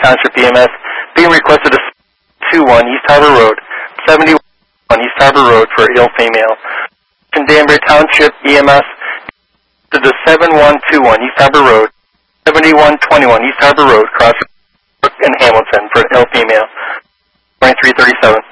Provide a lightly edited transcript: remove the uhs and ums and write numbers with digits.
Township EMS, being requested to 21 East Harbor Road, 71 East Harbor Road for ill female. In Danbury Township EMS, to the 7121 East Harbor Road, 7121 East Harbor Road, crossing Brook and Hamilton for ill female. 2337.